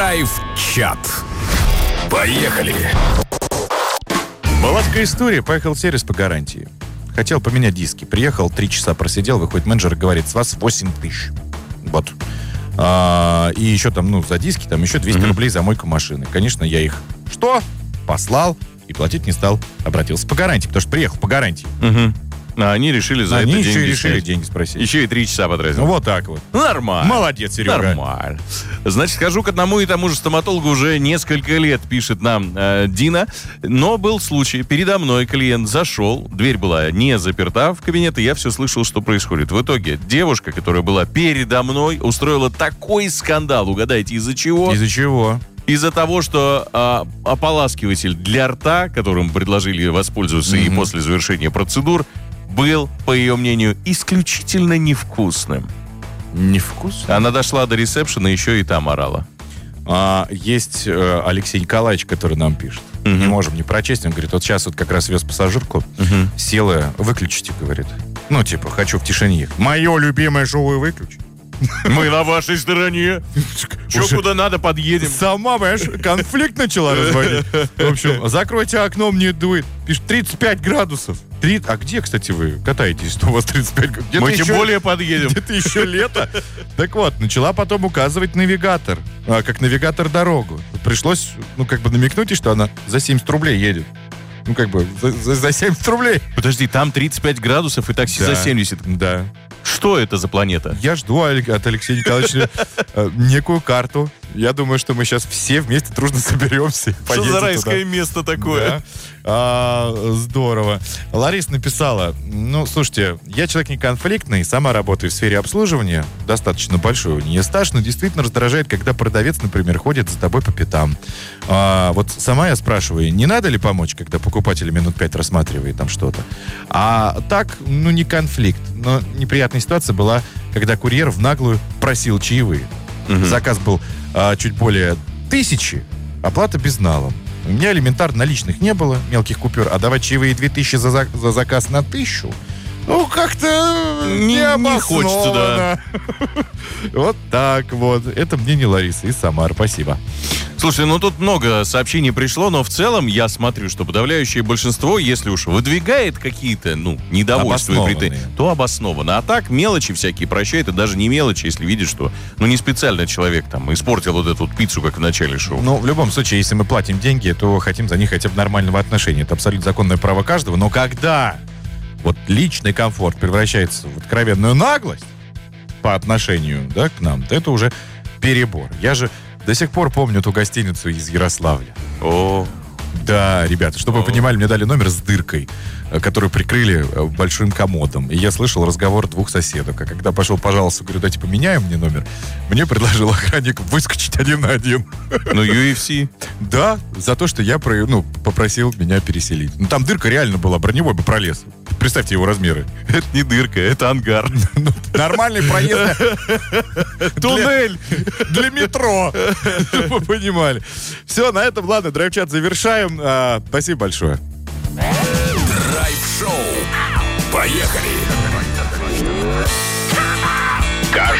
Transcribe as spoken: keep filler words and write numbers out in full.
Драйв-чат. Поехали! Была такая история. Поехал в сервис по гарантии. Хотел поменять диски. Приехал, три часа просидел, выходит менеджер и говорит, с вас восемь тысяч. Вот. А, и еще там, ну, за диски, там еще двести mm-hmm. рублей за мойку машины. Конечно, я их, что? Послал и платить не стал. Обратился по гарантии, потому что приехал по гарантии. Угу. А они решили за они это еще деньги и решили снять. деньги спросить. Еще и три часа потратил. Ну, вот так вот. Нормально. Молодец, Серега. Нормально. Значит, хожу к одному и тому же стоматологу уже несколько лет, пишет нам э, Дина. Но был случай, передо мной клиент зашел, дверь была не заперта в кабинет, и я все слышал, что происходит. В итоге девушка, которая была передо мной, устроила такой скандал. Угадайте, из-за чего? Из-за чего? Из-за того, что а, ополаскиватель для рта, которым предложили воспользоваться mm-hmm. и после завершения процедур, был, по ее мнению, исключительно невкусным. Невкусно? Она дошла до ресепшена, еще и там орала. А, есть э, Алексей Николаевич, который нам пишет. Mm-hmm. Не можем не прочесть. Он говорит, вот сейчас вот как раз вез пассажирку, Mm-hmm. села, выключите, говорит. Ну, типа, хочу в тишине ехать. Мое любимое шоу выключи. Мы на вашей стороне. Че, куда надо, подъедем. Сама, понимаешь, конфликт начала разводить. В общем, закройте окно, мне дует. Пишет, тридцать пять градусов. Три... А где, кстати, вы катаетесь, что у вас тридцать пять градусов? Где-то Мы тем еще... более подъедем. Где-то еще лето. Так вот, начала потом указывать навигатор. А, как навигатор дорогу. Пришлось, ну, как бы намекнуть, что она за семьдесят рублей едет. Ну, как бы, за, за, за семьдесят рублей. Подожди, там тридцать пять градусов и такси Да. за семьдесят. Да. Что это за планета? Я жду от Алексея Николаевича э, некую карту. Я думаю, что мы сейчас все вместе дружно соберемся. и Что поедем за райское туда. место такое? Да. А, здорово. Лариса написала, ну, слушайте, я человек не конфликтный, сама работаю в сфере обслуживания, достаточно большой у нее стаж, но действительно раздражает, когда продавец, например, ходит за тобой по пятам. А, вот сама я спрашиваю, не надо ли помочь, когда покупатель минут пять рассматривает там что-то? А так, ну, не конфликт, но неприятная ситуация была, когда курьер в наглую просил чаевые. Угу. Заказ был а, чуть более тысячи, оплата безналом. У меня элементарно наличных не было, мелких купюр, а давать чаевые две тысячи за, за, за заказ на тысячу, ну, как-то не, не хочется, да. Вот так вот. Это мнение Ларисы из Самары. Спасибо. Слушай, ну тут много сообщений пришло, но в целом я смотрю, что подавляющее большинство, если уж выдвигает какие-то, ну, недовольства и претензии, то обоснованно. А так мелочи всякие прощает, и даже не мелочи, если видишь, что, ну, не специально человек там испортил вот эту вот пиццу, как в начале шоу. Ну, в любом случае, если мы платим деньги, то хотим за них хотя бы нормального отношения. Это абсолютно законное право каждого. Но когда вот личный комфорт превращается в откровенную наглость по отношению, да, к нам, то это уже перебор. Я же до сих пор помню ту гостиницу из Ярославля. О, да, ребята, чтобы О. вы понимали, мне дали номер с дыркой, которую прикрыли большим комодом. И я слышал разговор двух соседок. А когда пошел, пожалуйста, говорю, давайте поменяем мне номер, мне предложил охранник выскочить один на один. ну ю эф си. Да, за то, что я про- ну, попросил меня переселить. Ну, там дырка реально была, броневой бы пролез. Представьте его размеры. Это не дырка, это ангар. Нормальный проезд. Туннель. Для метро. Чтобы вы понимали. Все, на этом, ладно, драйв-чат завершаем. А, спасибо большое. Драйв-шоу. Поехали!